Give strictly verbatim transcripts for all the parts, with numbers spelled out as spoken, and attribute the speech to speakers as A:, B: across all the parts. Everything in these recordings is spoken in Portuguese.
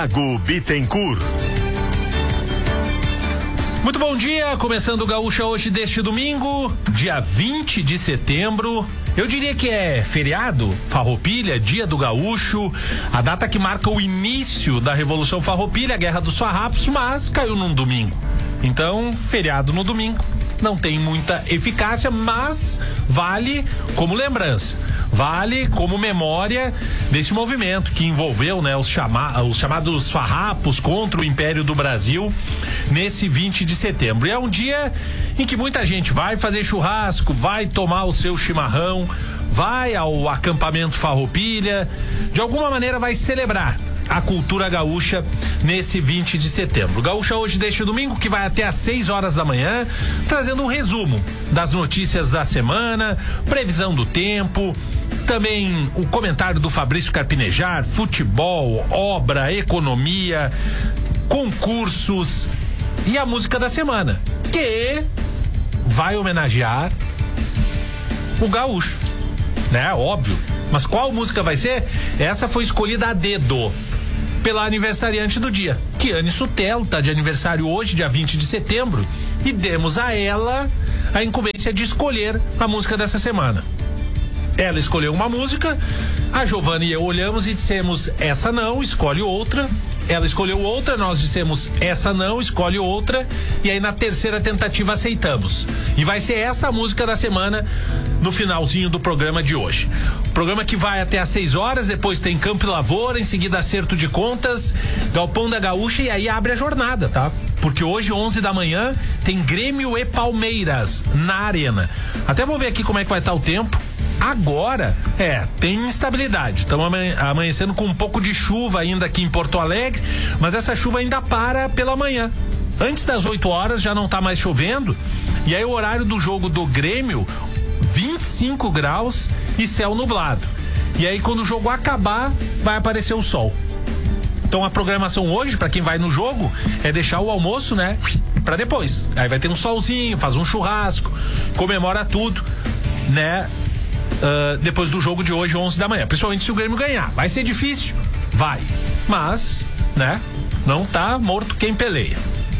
A: Thiago Bittencourt.
B: Muito bom dia, começando o Gaúcha hoje deste domingo, dia vinte de setembro. Eu diria que é feriado, Farroupilha, dia do gaúcho, a data que marca o início da Revolução Farroupilha, a Guerra dos Farrapos, mas caiu num domingo. Então, feriado no domingo. Não tem muita eficácia, mas vale como lembrança, vale como memória desse movimento que envolveu, né, os, chama, os chamados farrapos contra o Império do Brasil nesse vinte de setembro. E é um dia em que muita gente vai fazer churrasco, vai tomar o seu chimarrão, vai ao acampamento Farroupilha, de alguma maneira vai celebrar a cultura gaúcha nesse vinte de setembro. Gaúcha hoje deste domingo, que vai até às seis horas da manhã, trazendo um resumo das notícias da semana, previsão do tempo, também o comentário do Fabrício Carpinejar, futebol, obra, economia, concursos e a música da semana, que vai homenagear o gaúcho, né? Óbvio. Mas qual música vai ser? Essa foi escolhida a dedo pela aniversariante do dia, Kiane Sutelo, tá de aniversário hoje, dia vinte de setembro, e demos a ela a incumbência de escolher a música dessa semana. Ela escolheu uma música, a Giovana e eu olhamos e dissemos, essa não, escolhe outra. Ela escolheu outra, nós dissemos, essa não, escolhe outra, e aí na terceira tentativa aceitamos. E vai ser essa a música da semana no finalzinho do programa de hoje. Programa que vai até às seis horas, depois tem Campo e Lavoura, em seguida acerto de contas, Galpão da Gaúcha, e aí abre a jornada, tá? Porque hoje, onze da manhã, tem Grêmio e Palmeiras na Arena. Até vou ver aqui como é que vai estar o tempo. Agora, é, tem instabilidade. Estamos amanhecendo com um pouco de chuva ainda aqui em Porto Alegre, mas essa chuva ainda para pela manhã. Antes das oito horas já não está mais chovendo, e aí o horário do jogo do Grêmio, vinte e cinco graus e céu nublado. E aí quando o jogo acabar, vai aparecer o sol. Então a programação hoje, para quem vai no jogo, é deixar o almoço, né, para depois. Aí vai ter um solzinho, faz um churrasco, comemora tudo, né? Uh, depois do jogo de hoje, onze da manhã, principalmente se o Grêmio ganhar. Vai ser difícil? Vai. Mas, né, não tá morto quem peleia.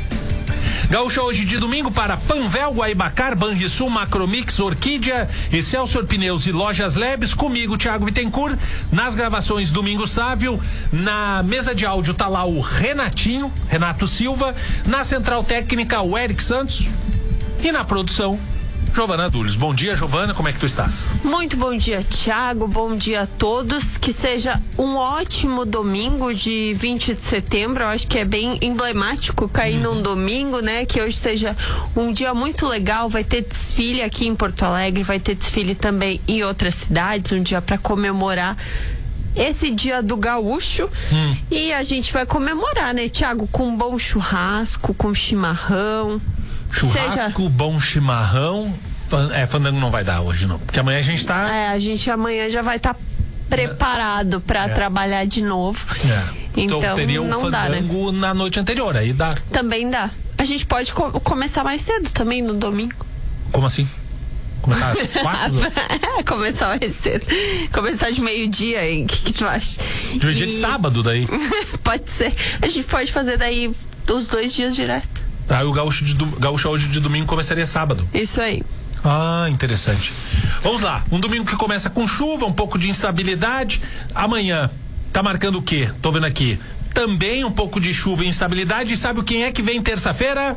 B: Gaúcha hoje de domingo para Panvel, Guaibacar, Banrisul, Macromix, Orquídea, Excelsior Pneus e Lojas Lebes. Comigo, Thiago Bittencourt, nas gravações Domingo Sávio, na mesa de áudio tá lá o Renatinho, Renato Silva, na central técnica o Eric Santos e na produção Giovana Dulles. Bom dia, Giovana, como é que tu estás?
C: Muito bom dia, Thiago, bom dia a todos, que seja um ótimo domingo de vinte de setembro. Eu acho que é bem emblemático cair uhum. num domingo, né, que hoje seja um dia muito legal. Vai ter desfile aqui em Porto Alegre, vai ter desfile também em outras cidades, um dia para comemorar esse dia do gaúcho. hum. E a gente vai comemorar, né, Thiago, com um bom churrasco, com chimarrão.
B: Churrasco,
C: Seja...
B: bom chimarrão. É, fandango não vai dar hoje não, porque amanhã a gente tá...
C: É, a gente amanhã já vai estar tá preparado pra é. trabalhar de novo. É. Então, então teria um não
B: fandango dá, né? Na noite anterior, aí dá.
C: Também dá. A gente pode co- começar mais cedo também no domingo.
B: Como assim? Começar às quatro?
C: Começar mais cedo. Começar de meio-dia, hein? O que, que tu acha?
B: De meio-dia e... de sábado, daí?
C: Pode ser. A gente pode fazer daí os dois dias direto.
B: Aí o gaúcho, de, gaúcho hoje de domingo começaria sábado.
C: Isso aí.
B: Ah, interessante. Vamos lá, um domingo que começa com chuva, um pouco de instabilidade. Amanhã tá marcando o quê? Tô vendo aqui. Também um pouco de chuva e instabilidade. E sabe quem é que vem terça-feira?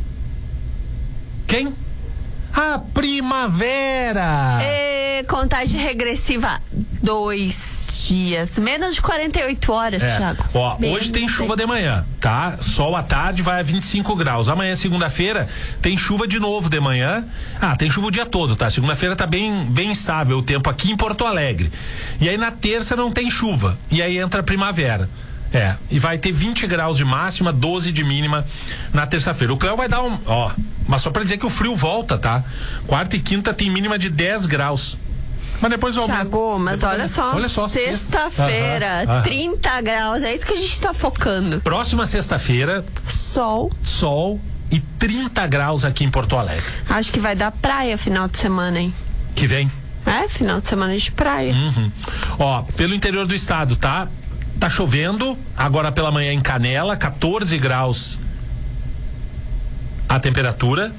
B: Quem? A primavera!
C: E contagem regressiva, dois dias, menos de quarenta e oito horas,
B: é.
C: Thiago.
B: Ó, hoje tem chuva de manhã, tá? Sol à tarde vai a vinte e cinco graus. Amanhã, segunda-feira, tem chuva de novo de manhã. Ah, tem chuva o dia todo, tá? Segunda-feira tá bem, bem estável o tempo aqui em Porto Alegre. E aí na terça não tem chuva. E aí entra a primavera. É, e vai ter vinte graus de máxima, doze de mínima na terça-feira. O Cléo vai dar um, ó, mas só pra dizer que o frio volta, tá? Quarta e quinta tem mínima de dez graus. Mas depois o
C: Thiago, mas olha só,
B: olha só,
C: sexta-feira,
B: sexta...
C: trinta graus, é isso que a gente tá focando.
B: Próxima sexta-feira,
C: sol,
B: sol e trinta graus aqui em Porto Alegre.
C: Acho que vai dar praia final de semana, hein?
B: Que vem.
C: É, final de semana de praia.
B: Uhum. Ó, pelo interior do estado, tá? Tá chovendo, agora pela manhã em Canela, quatorze graus a temperatura.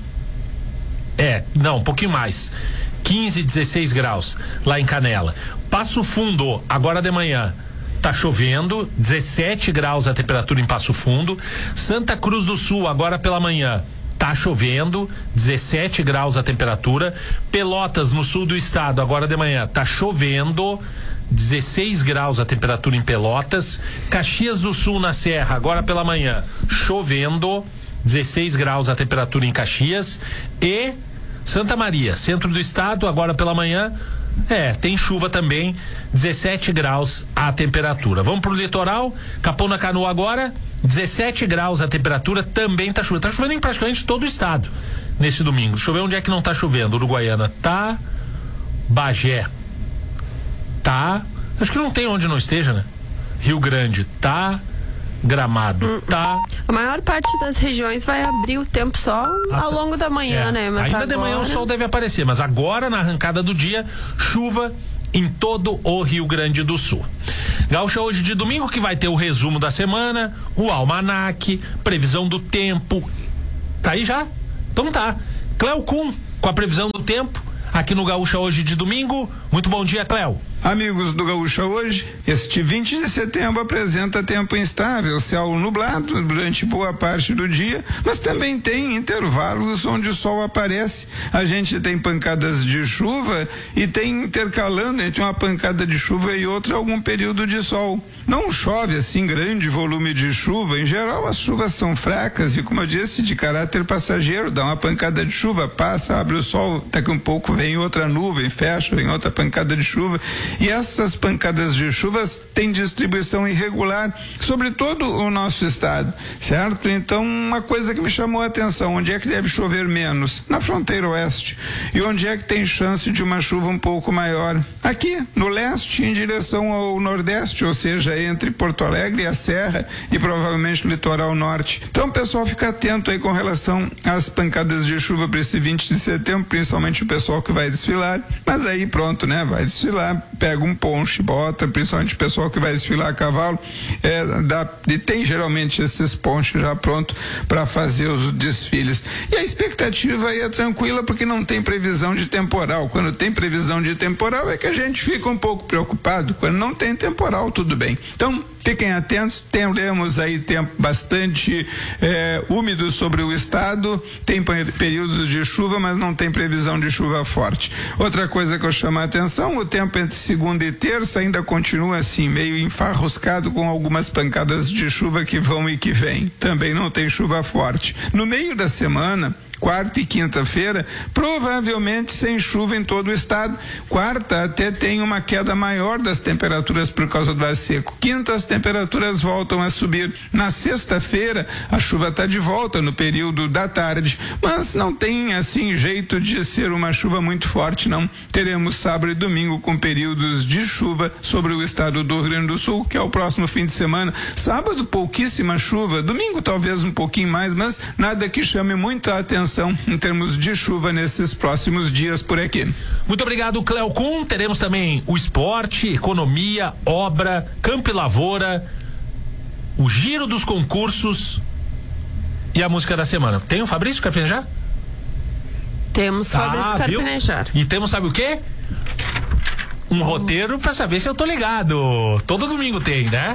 B: É, não, um pouquinho mais. quinze, dezesseis graus lá em Canela. Passo Fundo, agora de manhã, tá chovendo, dezessete graus a temperatura em Passo Fundo. Santa Cruz do Sul, agora pela manhã, tá chovendo, dezessete graus a temperatura. Pelotas, no sul do estado, agora de manhã, tá chovendo, dezesseis graus a temperatura em Pelotas. Caxias do Sul, na Serra, agora pela manhã, chovendo, dezesseis graus a temperatura em Caxias. E Santa Maria, centro do estado, agora pela manhã, é, tem chuva também, dezessete graus a temperatura. Vamos pro litoral, Capão da Canoa agora, dezessete graus a temperatura, também tá chovendo. Tá chovendo em praticamente todo o estado nesse domingo. Deixa eu ver onde é que não tá chovendo. Uruguaiana tá, Bagé tá, acho que não tem onde não esteja, né? Rio Grande tá, Gramado hum, tá.
C: A maior parte das regiões vai abrir o tempo só ah, ao longo da manhã,
B: é,
C: né? Mas
B: ainda
C: agora...
B: de manhã o sol deve aparecer, mas agora na arrancada do dia, chuva em todo o Rio Grande do Sul. Gaúcha hoje de domingo, que vai ter o resumo da semana, o almanaque, previsão do tempo. Tá aí já? Então tá. Cléo Kuhn com a previsão do tempo aqui no Gaúcha hoje de domingo. Muito bom dia, Cléo.
A: Amigos do Gaúcha hoje, este vinte de setembro apresenta tempo instável, céu nublado durante boa parte do dia, mas também tem intervalos onde o sol aparece. A gente tem pancadas de chuva e tem intercalando entre uma pancada de chuva e outra algum período de sol. Não chove assim grande volume de chuva, em geral as chuvas são fracas e, como eu disse, de caráter passageiro. Dá uma pancada de chuva, passa, abre o sol, daqui a um pouco vem outra nuvem, fecha, vem outra pancada de chuva. E essas pancadas de chuvas têm distribuição irregular sobre todo o nosso estado, certo? Então, uma coisa que me chamou a atenção, onde é que deve chover menos? Na fronteira oeste. E onde é que tem chance de uma chuva um pouco maior? Aqui, no leste, em direção ao nordeste, ou seja, entre Porto Alegre e a Serra e provavelmente o litoral norte. Então, pessoal, fica atento aí com relação às pancadas de chuva para esse vinte de setembro, principalmente o pessoal que vai desfilar. Mas aí, pronto, né? Vai desfilar, pega um ponche, bota, principalmente o pessoal que vai desfilar a cavalo, é, dá, e tem geralmente esses ponches já pronto para fazer os desfiles. E a expectativa aí é tranquila, porque não tem previsão de temporal. Quando tem previsão de temporal é que a gente fica um pouco preocupado. Quando não tem temporal, tudo bem. Então, fiquem atentos, teremos aí tempo bastante é, úmido sobre o estado, tem períodos de chuva, mas não tem previsão de chuva forte. Outra coisa que eu chamo a atenção, o tempo entre segunda e terça ainda continua assim, meio enfarruscado, com algumas pancadas de chuva que vão e que vêm. Também não tem chuva forte. No meio da semana, quarta e quinta-feira, provavelmente sem chuva em todo o estado. Quarta até tem uma queda maior das temperaturas por causa do ar seco. Quinta, as temperaturas voltam a subir. Na sexta-feira, a chuva está de volta no período da tarde, mas não tem assim jeito de ser uma chuva muito forte, não. Teremos sábado e domingo com períodos de chuva sobre o estado do Rio Grande do Sul, que é o próximo fim de semana. Sábado, pouquíssima chuva. Domingo, talvez um pouquinho mais, mas nada que chame muito a atenção em termos de chuva nesses próximos dias por aqui.
B: Muito obrigado, Cléo Kuhn. Teremos também o esporte, economia, obra, campo e lavoura, o giro dos concursos e a música da semana. Tem o Fabrício Carpinejar?
C: Temos
B: ah,
C: Fabrício Carpinejar.
B: E temos, sabe o quê? Um roteiro pra saber se eu tô ligado. Todo domingo tem, né?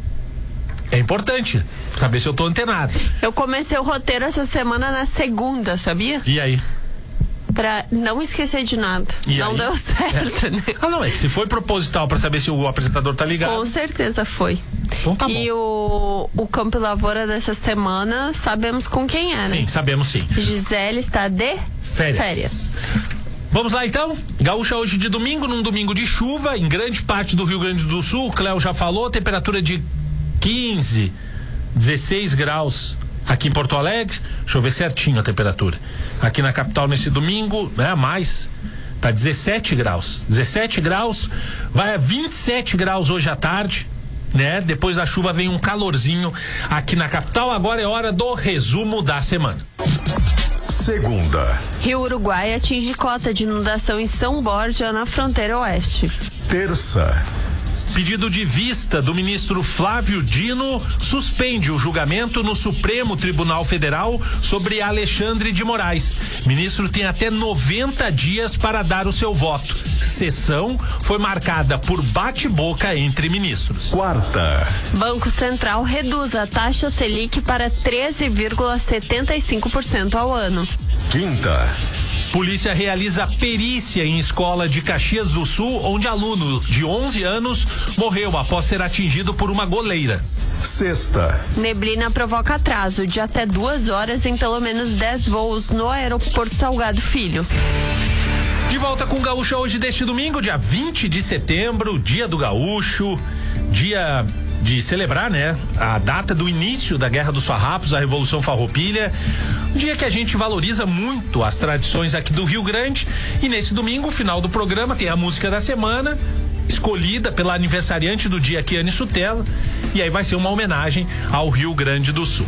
B: É importante saber se eu tô antenado.
C: Eu comecei o roteiro essa semana na segunda, sabia?
B: E aí?
C: Pra não esquecer de nada.
B: E
C: não
B: aí?
C: deu certo,
B: é.
C: né?
B: Ah, não, é que se foi proposital pra saber se o apresentador tá ligado.
C: Com certeza foi.
B: Então tá bom.
C: E o, o Campo e Lavoura dessa semana, sabemos com quem é, né?
B: Sim, sabemos sim.
C: Gisele está de
B: férias.
C: férias.
B: Vamos lá então, Gaúcha hoje de domingo, num domingo de chuva, em grande parte do Rio Grande do Sul, o Cléo já falou, temperatura de quinze, dezesseis graus aqui em Porto Alegre. Deixa eu ver certinho a temperatura. Aqui na capital nesse domingo, né? Mais, tá dezessete graus. dezessete graus, vai a vinte e sete graus hoje à tarde, né? Depois da chuva vem um calorzinho aqui na capital. Agora é hora do resumo da semana.
D: Segunda.
C: Rio Uruguai atinge cota de inundação em São Borja, na fronteira oeste.
D: Terça.
B: Pedido de vista do ministro Flávio Dino suspende o julgamento no Supremo Tribunal Federal sobre Alexandre de Moraes. O ministro tem até noventa dias para dar o seu voto. Sessão foi marcada por bate-boca entre ministros.
D: Quarta.
C: Banco Central reduz a taxa Selic para treze vírgula setenta e cinco por cento ao ano.
D: Quinta.
B: Polícia realiza perícia em escola de Caxias do Sul, onde aluno de onze anos morreu após ser atingido por uma goleira.
D: Sexta.
C: Neblina provoca atraso de até duas horas em pelo menos dez voos no aeroporto Salgado Filho.
B: De volta com o Gaúcho hoje deste domingo, dia vinte de setembro, dia do Gaúcho, dia de celebrar, né, a data do início da Guerra dos Farrapos, a Revolução Farroupilha, um dia que a gente valoriza muito as tradições aqui do Rio Grande. E nesse domingo, final do programa, tem a música da semana, escolhida pela aniversariante do dia, Kiane Sutella, e aí vai ser uma homenagem ao Rio Grande do Sul.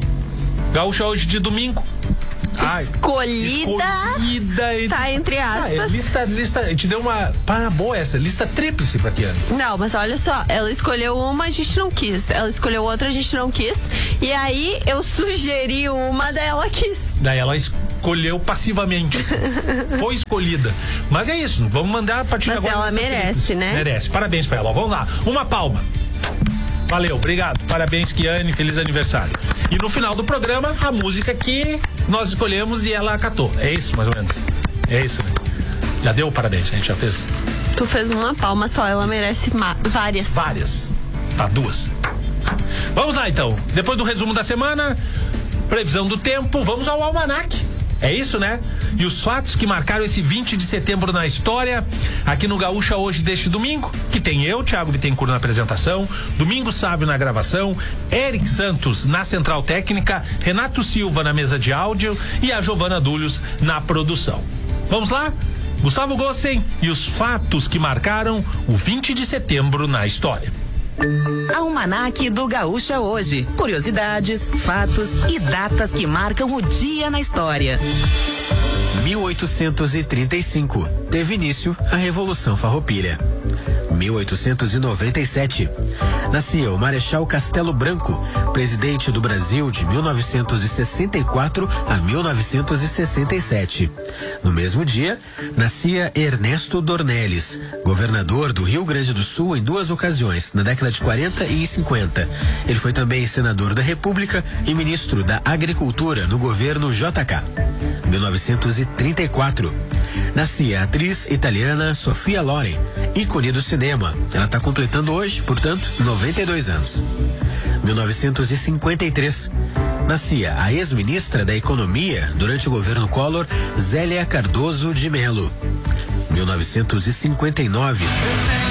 B: Gaúcho hoje de domingo. Ai,
C: escolhida,
B: escolhida e...
C: tá entre aspas.
B: Ah, é lista, lista, a gente deu uma, pá, boa essa, lista tríplice pra Kiane.
C: Não, mas olha só, ela escolheu uma, a gente não quis. Ela escolheu outra, a gente não quis. E aí eu sugeri uma, daí ela quis.
B: Daí ela escolheu passivamente. Assim. Foi escolhida. Mas é isso, vamos mandar a partir de
C: mas
B: agora.
C: Mas ela merece, tríplice. Né?
B: Merece, parabéns pra ela. Vamos lá, uma palma. Valeu, obrigado. Parabéns, Kiane, feliz aniversário. E no final do programa, a música que nós escolhemos e ela acatou. É isso, mais ou menos. É isso, né? Já deu parabéns, a gente já fez.
C: Tu fez uma palma só, ela merece várias.
B: Várias. Tá, duas. Vamos lá, então. Depois do resumo da semana, previsão do tempo, vamos ao almanaque. É isso, né? E os fatos que marcaram esse vinte de setembro na história, aqui no Gaúcha hoje deste domingo, que tem eu, Thiago Bittencourt, na apresentação, Domingos Sávio na gravação, Eric Santos na central técnica, Renato Silva na mesa de áudio e a Giovana Dúlios na produção. Vamos lá? Gustavo Gossen e os fatos que marcaram o vinte de setembro na história.
E: Almanaque do Gaúcha hoje. Curiosidades, fatos e datas que marcam o dia na história.
F: mil oitocentos e trinta e cinco. Teve início a Revolução Farroupilha. mil oitocentos e noventa e sete. Nascia o Marechal Castelo Branco, presidente do Brasil de mil novecentos e sessenta e quatro a mil novecentos e sessenta e sete. No mesmo dia, nascia Ernesto Dornelles, governador do Rio Grande do Sul em duas ocasiões, na década de quarenta e cinquenta. Ele foi também senador da República e ministro da Agricultura no governo J K. mil novecentos e trinta e quatro. Nascia a atriz italiana Sofia Loren, ícone do cinema. Ela está completando hoje, portanto, noventa e dois anos. mil novecentos e cinquenta e três. Nascia a ex-ministra da Economia durante o governo Collor, Zélia Cardoso de Mello. mil novecentos e cinquenta e nove.